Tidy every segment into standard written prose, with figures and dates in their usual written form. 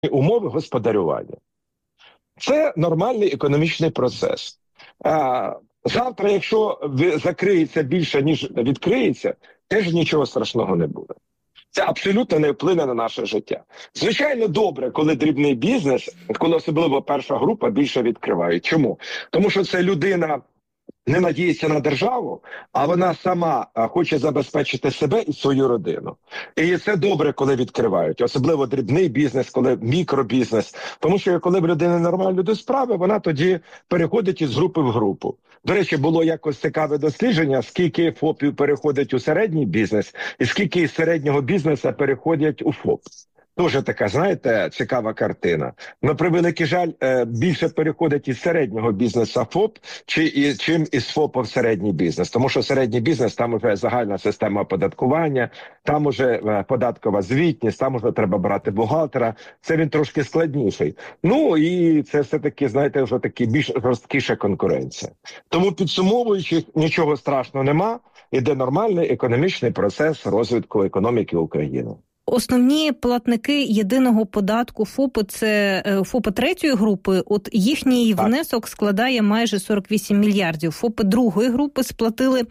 умови господарювання. Це нормальний економічний процес. Завтра, якщо закриється більше, ніж відкриється, теж нічого страшного не буде. Це абсолютно не вплине на наше життя. Звичайно, добре, коли дрібний бізнес, коли особливо перша група, більше відкривають. Чому? Тому що це людина не надіється на державу, а вона сама хоче забезпечити себе і свою родину. І це добре, коли відкривають. Особливо дрібний бізнес, коли мікробізнес. Тому що коли в людини нормально до справи, вона тоді переходить із групи в групу. До речі, було якось цікаве дослідження, скільки ФОПів переходить у середній бізнес, і скільки із середнього бізнесу переходять у ФОП. Дуже така, знаєте, цікава картина. На превеликий жаль, більше переходить із середнього бізнесу ФОП, чим із ФОПа в середній бізнес. Тому що середній бізнес, там вже загальна система оподаткування, там уже податкова звітність, там вже треба брати бухгалтера. Це він трошки складніший. Ну і це все-таки, знаєте, вже таки більш жорсткіша конкуренція. Тому підсумовуючи, нічого страшного нема, іде нормальний економічний процес розвитку економіки України. Основні платники єдиного податку ФОПи – це ФОПи третьої групи. От їхній внесок складає майже 48 мільярдів. ФОПи другої групи сплатили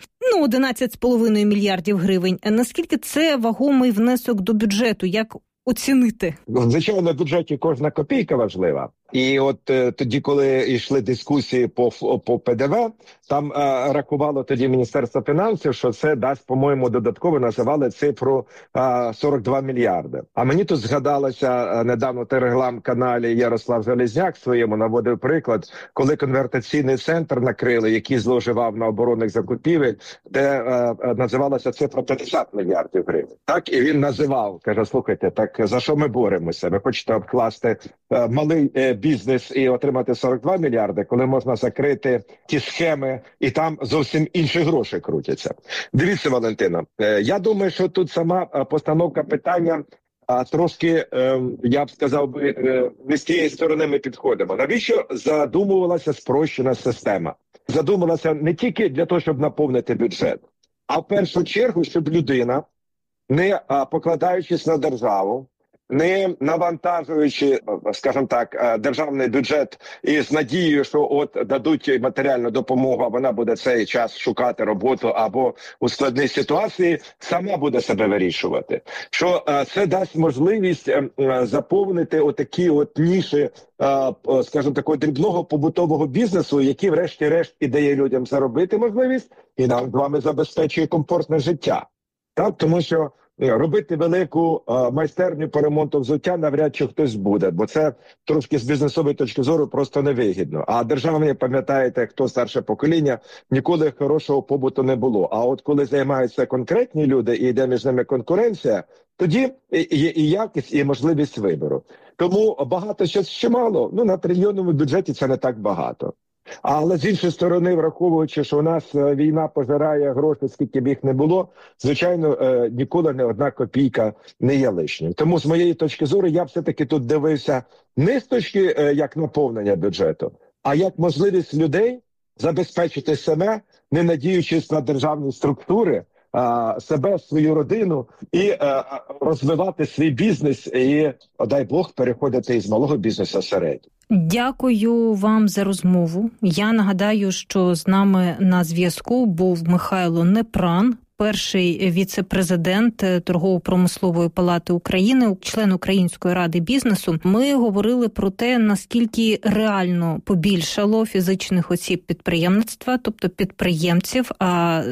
11,5 мільярдів гривень. Наскільки це вагомий внесок до бюджету? Як оцінити? Звичайно, в бюджеті кожна копійка важлива. І от тоді, коли йшли дискусії по ПДВ, там рахувало тоді Міністерство фінансів, що це дасть, по-моєму, додатково називали цифру 42 мільярди. А мені тут згадалося недавно в телеграм-каналі Ярослав Железняк своєму наводив приклад, коли конвертаційний центр накрили, який зловживав на оборонних закупівель, де називалася цифра 50 мільярдів гривень. Так, і він називав, каже, слухайте, так за що ми боремося? Ви хочете обкласти малий бізнес і отримати 42 мільярди, коли можна закрити ті схеми, і там зовсім інші гроші крутяться. Дивіться, Валентина, я думаю, що тут сама постановка питання трошки, я б сказав, не з тієї сторони ми підходимо. Навіщо задумувалася спрощена система? Задумувалася не тільки для того, щоб наповнити бюджет, а в першу чергу, щоб людина, не покладаючись на державу, не навантажуючи, скажімо так, державний бюджет із надією, що от дадуть матеріальну допомогу, а вона буде цей час шукати роботу або у складній ситуації, сама буде себе вирішувати. Що це дасть можливість заповнити отакі от ніші, скажімо, такого дрібного побутового бізнесу, який врешті-решт і дає людям заробити можливість і нам з вами забезпечує комфортне життя. Так, тому що робити велику майстерню по ремонту взуття навряд чи хтось буде, бо це трошки з бізнесової точки зору просто невигідно. А державні, пам'ятаєте, хто старше покоління, ніколи хорошого побуту не було. А от коли займаються конкретні люди і йде між ними конкуренція, тоді є і якість, і можливість вибору. Тому багато ще мало, на трильйонному бюджеті це не так багато. Але з іншої сторони, враховуючи, що у нас війна пожирає гроші, скільки б їх не було, звичайно, ніколи не одна копійка не є лишнім. Тому з моєї точки зору я все-таки тут дивився не з точки як наповнення бюджету, а як можливість людей забезпечити себе, не надіючись на державні структури, себе, свою родину і розвивати свій бізнес і, дай Бог, переходити із малого бізнесу в середній. Дякую вам за розмову. Я нагадаю, що з нами на зв'язку був Михайло Непран, перший віце-президент Торгово-промислової палати України, член Української ради бізнесу. Ми говорили про те, наскільки реально побільшало фізичних осіб підприємництва, тобто підприємців, а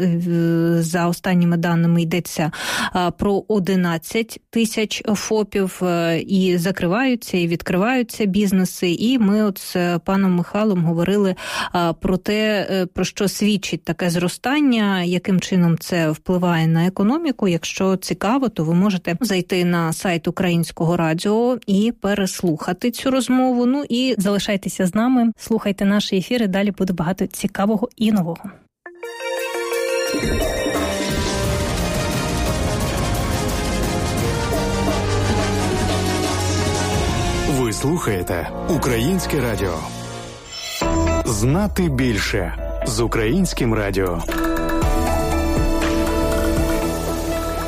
за останніми даними йдеться про 11 тисяч ФОПів, і закриваються, і відкриваються бізнеси. І ми от з паном Михайлом говорили про те, про що свідчить таке зростання, яким чином це впливає на економіку. Якщо цікаво, то ви можете зайти на сайт Українського радіо і переслухати цю розмову. І залишайтеся з нами, слухайте наші ефіри, далі буде багато цікавого і нового. Ви слухаєте Українське радіо. Знати більше з Українським радіо.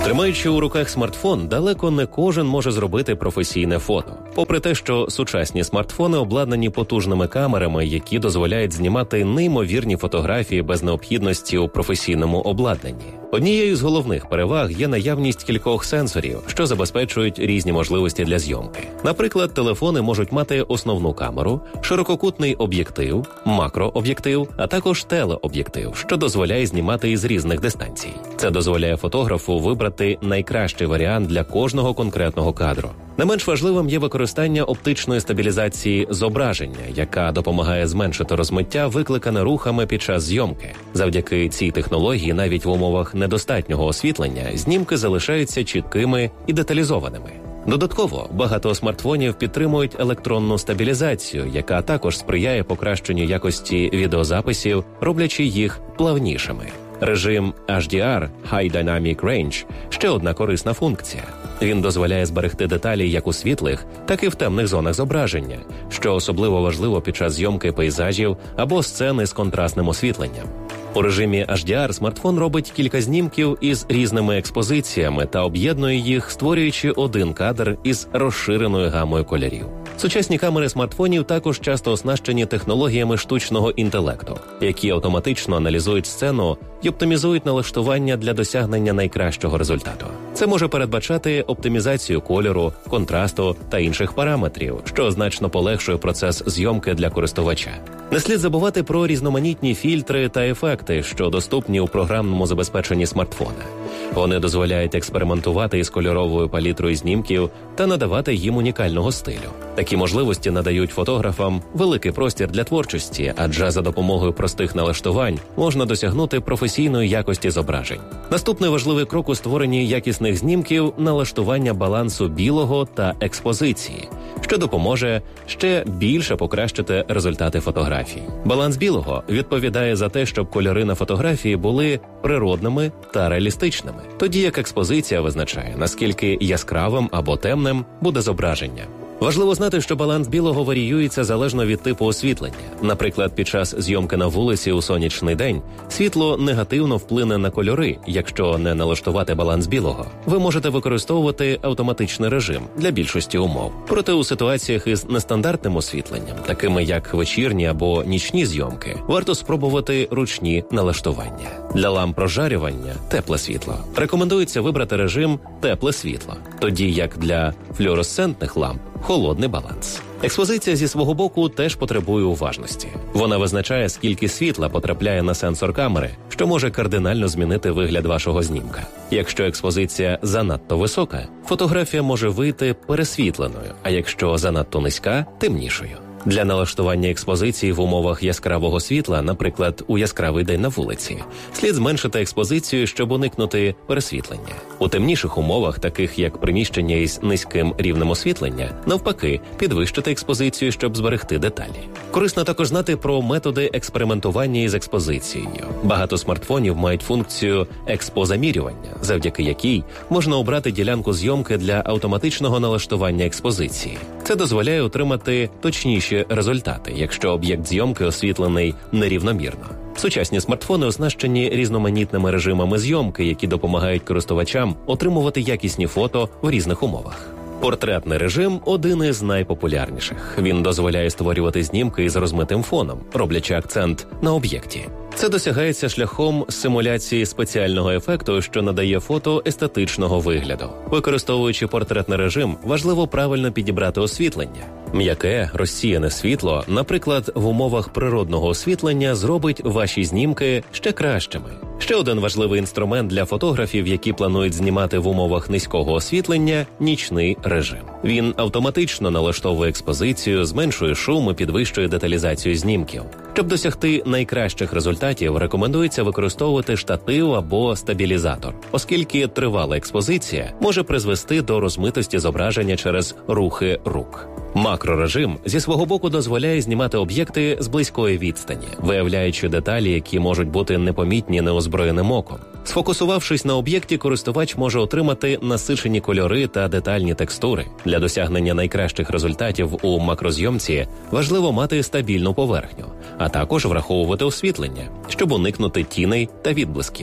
Тримаючи у руках смартфон, далеко не кожен може зробити професійне фото. Попри те, що сучасні смартфони обладнані потужними камерами, які дозволяють знімати неймовірні фотографії без необхідності у професійному обладнанні. Однією з головних переваг є наявність кількох сенсорів, що забезпечують різні можливості для зйомки. Наприклад, телефони можуть мати основну камеру, ширококутний об'єктив, макрооб'єктив, а також телеоб'єктив, що дозволяє знімати із різних дистанцій. Це дозволяє фотографу вибрати найкращий варіант для кожного конкретного кадру. Не менш важливим є використання оптичної стабілізації зображення, яка допомагає зменшити розмиття, викликане рухами під час зйомки. Завдяки цій технології навіть в умовах недостатнього освітлення знімки залишаються чіткими і деталізованими. Додатково, багато смартфонів підтримують електронну стабілізацію, яка також сприяє покращенню якості відеозаписів, роблячи їх плавнішими. Режим HDR – High Dynamic Range – ще одна корисна функція. Він дозволяє зберегти деталі як у світлих, так і в темних зонах зображення, що особливо важливо під час зйомки пейзажів або сцени з контрастним освітленням. У режимі HDR смартфон робить кілька знімків із різними експозиціями та об'єднує їх, створюючи один кадр із розширеною гамою кольорів. Сучасні камери смартфонів також часто оснащені технологіями штучного інтелекту, які автоматично аналізують сцену і оптимізують налаштування для досягнення найкращого результату. Це може передбачати оптимізацію кольору, контрасту та інших параметрів, що значно полегшує процес зйомки для користувача. Не слід забувати про різноманітні фільтри та ефекти, що доступні у програмному забезпеченні смартфона. Вони дозволяють експериментувати із кольоровою палітрою знімків та надавати їм унікального стилю. Такі можливості надають фотографам великий простір для творчості, адже за допомогою простих налаштувань можна досягнути професійної якості зображень. Наступний важливий крок у створенні якісних знімків – налаштування балансу білого та експозиції, що допоможе ще більше покращити результати фотографій. Баланс білого відповідає за те, щоб кольори на фотографії були природними та реалістичними, тоді як експозиція визначає, наскільки яскравим або темним буде зображення. Важливо знати, що баланс білого варіюється залежно від типу освітлення. Наприклад, під час зйомки на вулиці у сонячний день світло негативно вплине на кольори, якщо не налаштувати баланс білого. Ви можете використовувати автоматичний режим для більшості умов. Проте у ситуаціях із нестандартним освітленням, такими як вечірні або нічні зйомки, варто спробувати ручні налаштування. Для ламп прожарювання – тепле світло. Рекомендується вибрати режим «тепле світло», тоді як для флюоресцентних ламп – холодний баланс. Експозиція зі свого боку теж потребує уважності. Вона визначає, скільки світла потрапляє на сенсор камери, що може кардинально змінити вигляд вашого знімка. Якщо експозиція занадто висока, фотографія може вийти пересвітленою, а якщо занадто низька – темнішою. Для налаштування експозиції в умовах яскравого світла, наприклад, у яскравий день на вулиці, слід зменшити експозицію, щоб уникнути пересвітлення. У темніших умовах, таких як приміщення із низьким рівнем освітлення, навпаки, підвищити експозицію, щоб зберегти деталі. Корисно також знати про методи експериментування із експозицією. Багато смартфонів мають функцію експозамірювання, завдяки якій можна обрати ділянку зйомки для автоматичного налаштування експозиції. Це дозволяє отримати точніші результати, якщо об'єкт зйомки освітлений нерівномірно. Сучасні смартфони оснащені різноманітними режимами зйомки, які допомагають користувачам отримувати якісні фото в різних умовах. Портретний режим – один із найпопулярніших. Він дозволяє створювати знімки із розмитим фоном, роблячи акцент на об'єкті. Це досягається шляхом симуляції спеціального ефекту, що надає фото естетичного вигляду. Використовуючи портретний режим, важливо правильно підібрати освітлення. М'яке, розсіяне світло, наприклад, в умовах природного освітлення, зробить ваші знімки ще кращими. Ще один важливий інструмент для фотографів, які планують знімати в умовах низького освітлення – нічний режим. Він автоматично налаштовує експозицію, зменшує шум і підвищує деталізацію знімків. Щоб досягти найкращих результатів, рекомендується використовувати штатив або стабілізатор, оскільки тривала експозиція може призвести до розмитості зображення через рухи рук. Макрорежим зі свого боку дозволяє знімати об'єкти з близької відстані, виявляючи деталі, які можуть бути непомітні неозброєним оком. Сфокусувавшись на об'єкті, користувач може отримати насичені кольори та детальні текстури. Для досягнення найкращих результатів у макрозйомці важливо мати стабільну поверхню, а також враховувати освітлення, щоб уникнути тіней та відблисків.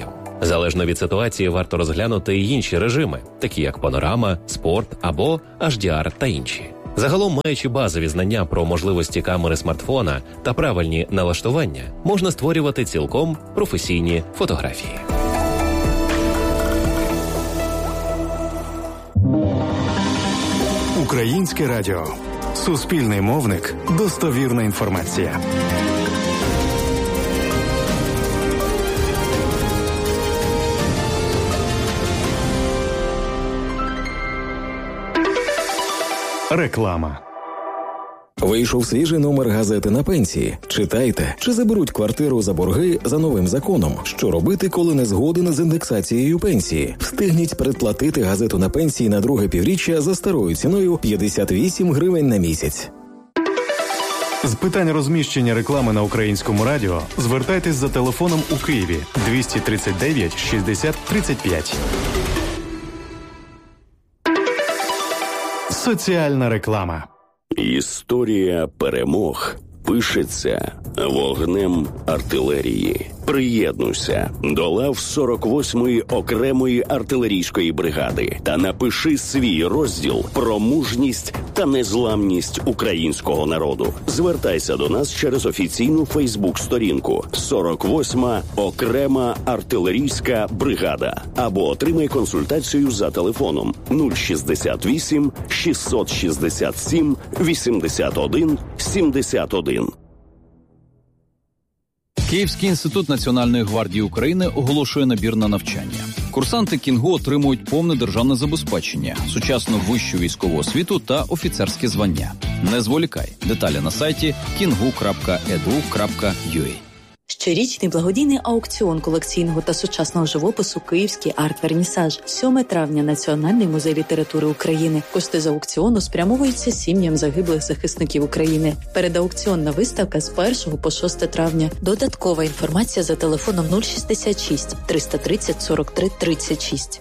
Залежно від ситуації варто розглянути й інші режими, такі як панорама, спорт або HDR та інші. Загалом, маючи базові знання про можливості камери смартфона та правильні налаштування, можна створювати цілком професійні фотографії. Українське радіо. Суспільний мовник. Достовірна інформація. Реклама. Вийшов свіжий номер газети «На пенсії». Читайте, чи заберуть квартиру за борги за новим законом. Що робити, коли не згоден з індексацією пенсії? Встигніть передплатити газету «На пенсії» на друге півріччя за старою ціною 58 гривень на місяць. З питань розміщення реклами на Українському радіо звертайтесь за телефоном у Києві 239 60 35. Соціальна реклама. Історія перемог пишеться вогнем артилерії. Приєднуйся до лав 48-ї окремої артилерійської бригади та напиши свій розділ про мужність та незламність українського народу. Звертайся до нас через офіційну Фейсбук-сторінку 48-ма окрема артилерійська бригада або отримай консультацію за телефоном 068 667 81 71. Київський інститут Національної гвардії України оголошує набір на навчання. Курсанти Кінгу отримують повне державне забезпечення, сучасну вищу військову освіту та офіцерське звання. Не зволікай. Деталі на сайті kingu.edu.ua. Щорічний благодійний аукціон колекційного та сучасного живопису «Київський арт-вернісаж». 7 травня. Національний музей літератури України. Кошти з аукціону спрямовуються сім'ям загиблих захисників України. Передаукціонна виставка з 1 по 6 травня. Додаткова інформація за телефоном 066 330 43 36.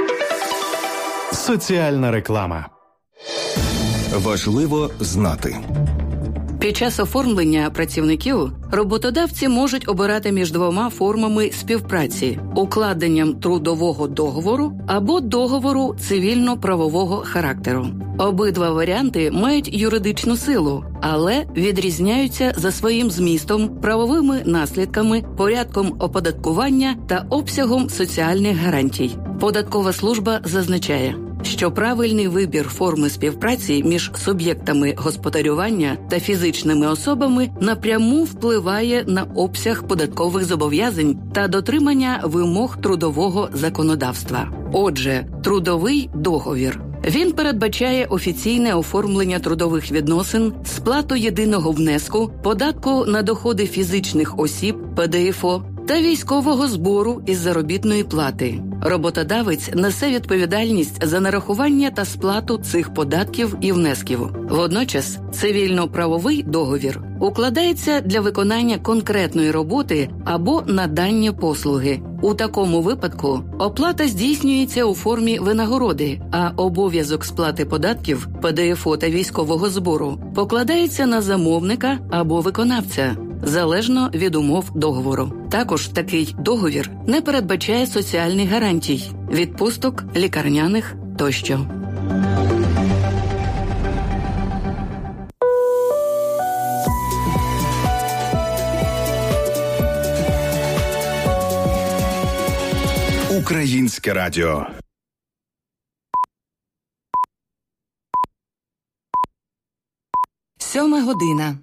Соціальна реклама. Важливо знати. Під час оформлення працівників роботодавці можуть обирати між двома формами співпраці – укладенням трудового договору або договору цивільно-правового характеру. Обидва варіанти мають юридичну силу, але відрізняються за своїм змістом, правовими наслідками, порядком оподаткування та обсягом соціальних гарантій. Податкова служба зазначає, що правильний вибір форми співпраці між суб'єктами господарювання та фізичними особами напряму впливає на обсяг податкових зобов'язань та дотримання вимог трудового законодавства. Отже, трудовий договір. Він передбачає офіційне оформлення трудових відносин, сплату єдиного внеску, податку на доходи фізичних осіб ПДФО та військового збору із заробітної плати. Роботодавець несе відповідальність за нарахування та сплату цих податків і внесків. Водночас, цивільно-правовий договір укладається для виконання конкретної роботи або надання послуги. У такому випадку оплата здійснюється у формі винагороди, а обов'язок сплати податків, ПДФО та військового збору покладається на замовника або виконавця, залежно від умов договору. Також такий договір не передбачає соціальних гарантій, відпусток, лікарняних тощо. Українське радіо. Сьома година.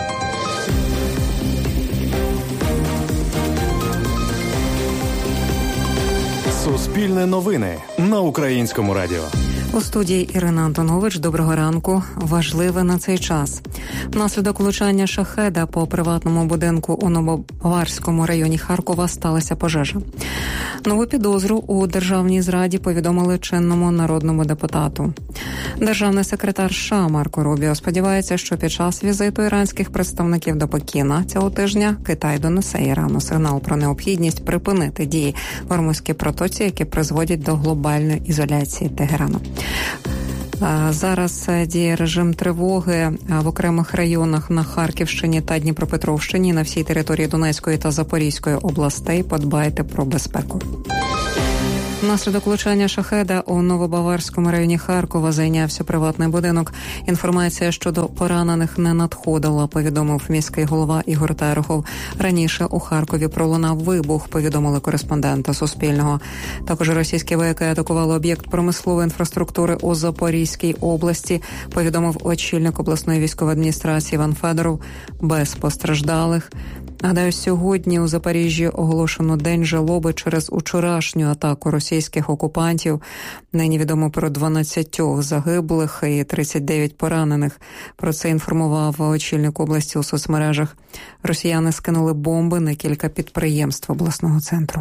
Суспільне новини на Українському радіо. У студії Ірина Антонович. Доброго ранку. Важливе на цей час. Внаслідок влучання шахеда по приватному будинку у Новобаварському районі Харкова сталася пожежа. Нову підозру у державній зраді повідомили чинному народному депутату. Державний секретар США Марко Рубіо сподівається, що під час візиту іранських представників до Пекіна цього тижня Китай донесе Ірану сигнал про необхідність припинити дії в Ормузькій протоці, які призводять до глобальної ізоляції Тегерану. Зараз діє режим тривоги в окремих районах на Харківщині та Дніпропетровщині, на всій території Донецької та Запорізької областей. Подбайте про безпеку. Внаслідок влучання шахеда у Новобаварському районі Харкова зайнявся приватний будинок. Інформація щодо поранених не надходила, повідомив міський голова Ігор Терехов. Раніше у Харкові пролунав вибух, повідомили кореспонденти Суспільного. Також російські вояки атакували об'єкт промислової інфраструктури у Запорізькій області, повідомив очільник обласної військової адміністрації Іван Федоров. Без постраждалих. Нагадаю, сьогодні у Запоріжжі оголошено День жалоби через учорашню атаку російських окупантів. Нині відомо про 12 загиблих і 39 поранених. Про це інформував очільник області у соцмережах. Росіяни скинули бомби на кілька підприємств обласного центру.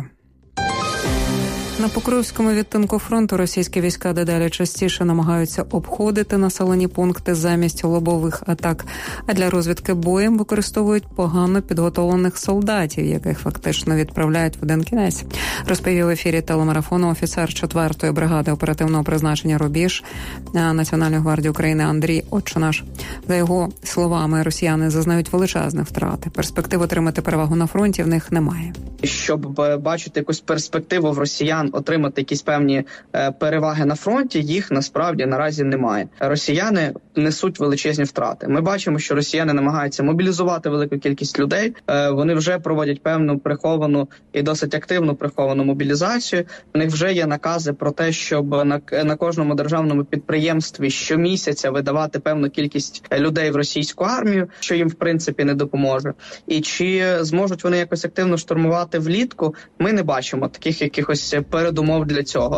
На Покровському відтинку фронту російські війська дедалі частіше намагаються обходити населені пункти замість лобових атак, а для розвідки боєм використовують погано підготовлених солдатів, яких фактично відправляють в один кінець. Розповів в ефірі телемарафону офіцер 4-ї бригади оперативного призначення «Рубіж» Національної гвардії України Андрій Отчинаш. За його словами, росіяни зазнають величезних втрат. Перспектив отримати перевагу на фронті в них немає. Щоб бачити якусь перспективу в росіян отримати якісь певні переваги на фронті, їх насправді наразі немає. Росіяни несуть величезні втрати. Ми бачимо, що росіяни намагаються мобілізувати велику кількість людей. Вони вже проводять певну приховану і досить активну приховану мобілізацію. У них вже є накази про те, щоб на кожному державному підприємстві щомісяця видавати певну кількість людей в російську армію, що їм в принципі не допоможе. І чи зможуть вони якось активно штурмувати влітку, ми не бачимо таких якихось передумов для цього.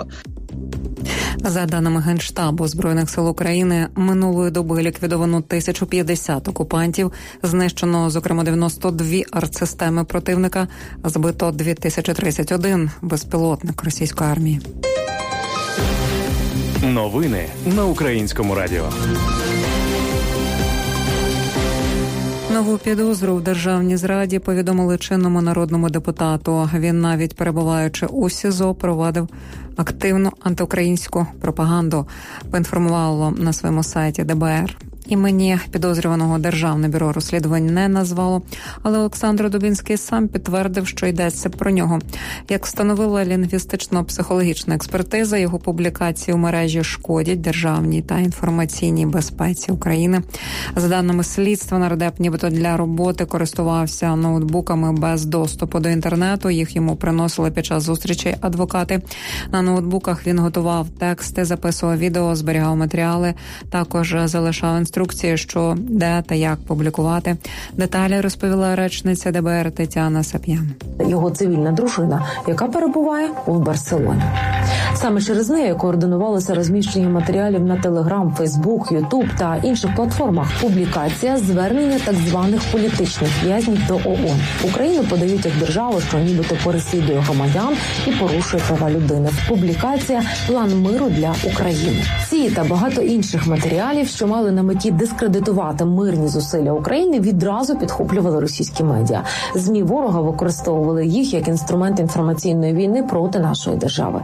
За даними Генштабу Збройних сил України, минулої доби ліквідовано 1050 окупантів, знищено, зокрема, 92 артсистеми противника, збито 2031 безпілотник російської армії. Новини на Українському радіо. Нову підозру в державній зраді повідомили чинному народному депутату. Він, навіть перебуваючи у СІЗО, провадив активну антиукраїнську пропаганду, поінформувало на своєму сайті ДБР. Імені підозрюваного Державне бюро розслідувань не назвало, але Олександр Дубінський сам підтвердив, що йдеться про нього. Як встановила лінгвістично-психологічна експертиза, його публікації у мережі шкодять державній та інформаційній безпеці України. За даними слідства, нардеп нібито для роботи користувався ноутбуками без доступу до інтернету. Їх йому приносили під час зустрічей адвокати. На ноутбуках він готував тексти, записував відео, зберігав матеріали, також залишав інструкції, що де та як публікувати. Деталі розповіла речниця ДБР Тетяна Сап'ян. Його цивільна дружина, яка перебуває в Барселоні. Саме через неї координувалося розміщення матеріалів на Телеграм, Фейсбук, Ютуб та інших платформах. Публікація звернення так званих політичних в'язнів до ООН. Україну подають як державу, що нібито переслідує громадян і порушує права людини. Публікація «План миру для України». Ці та багато інших матеріалів, що мали на меті дискредитувати мирні зусилля України, відразу підхоплювали російські медіа. ЗМІ ворога використовували їх як інструмент інформаційної війни проти нашої держави.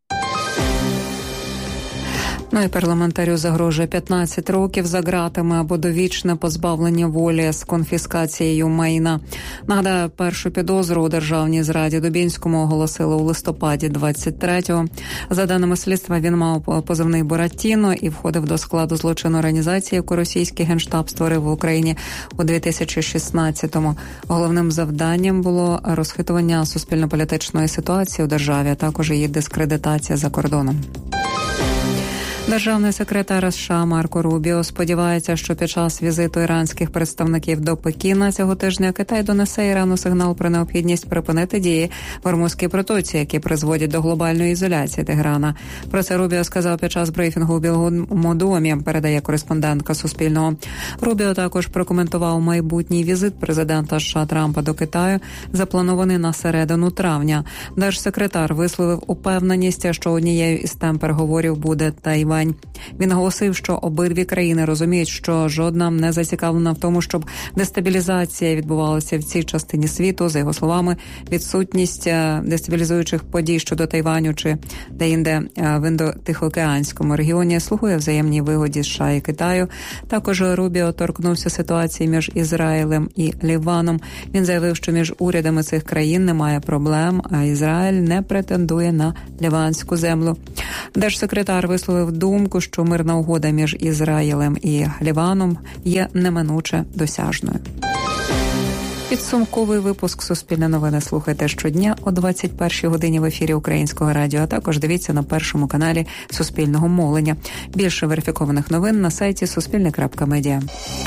Ну і парламентарю загрожує 15 років за ґратами або довічне позбавлення волі з конфіскацією майна. Нагадаю, першу підозру у державній зраді Дубінському оголосили у листопаді 23-го. За даними слідства, він мав позивний «Буратіно» і входив до складу злочинної організації, яку російський Генштаб створив в Україні у 2016-му. Головним завданням було розхитування суспільно-політичної ситуації у державі, а також її дискредитація за кордоном. Державний секретар США Марко Рубіо сподівається, що під час візиту іранських представників до Пекіна цього тижня Китай донесе Ірану сигнал про необхідність припинити дії в Ормузькій протоці, які призводять до глобальної ізоляції Тегерана. Про це Рубіо сказав під час брифінгу у Білому домі, передає кореспондентка Суспільного. Рубіо також прокоментував майбутній візит президента США Трампа до Китаю, запланований на середину травня. Держсекретар висловив упевненість, що однією із тем переговорів буде Тайвань. Тайвань. Він наголосив, що обидві країни розуміють, що жодна не зацікавлена в тому, щоб дестабілізація відбувалася в цій частині світу. За його словами, відсутність дестабілізуючих подій щодо Тайваню чи деінде в Індо-Тихоокеанському регіоні слугує взаємній вигоді США і Китаю. Також Рубіо торкнувся ситуації між Ізраїлем і Ліваном. Він заявив, що між урядами цих країн немає проблем, а Ізраїль не претендує на ліванську землю. Держсекретар висловив думку, що мирна угода між Ізраїлем і Ліваном є неминуче досяжною. Підсумковий випуск «Суспільне новини» слухайте щодня о 21-й годині в ефірі Українського радіо, а також дивіться на першому каналі Суспільного мовлення. Більше верифікованих новин на сайті suspilne.media.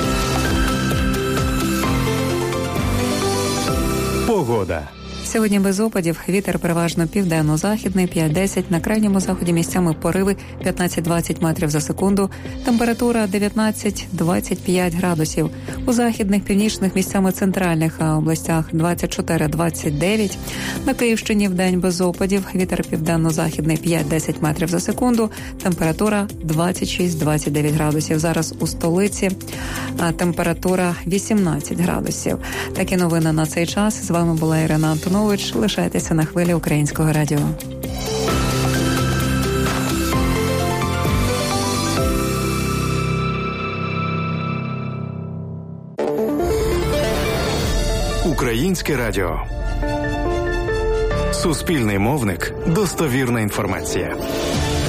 Погода. Сьогодні без опадів, вітер переважно південно-західний, 5-10, на крайньому заході місцями пориви 15-20 метрів за секунду, температура 19-25 градусів. У західних, північних, місцями центральних областях 24-29. На Київщині вдень без опадів, вітер південно-західний 5-10 метрів за секунду, температура 26-29 градусів. Зараз у столиці температура 18 градусів. Такі новини на цей час. З вами була Ірина Антонович. Лишайтеся на хвилі Українського радіо. Українське радіо. Суспільний мовник. Достовірна інформація.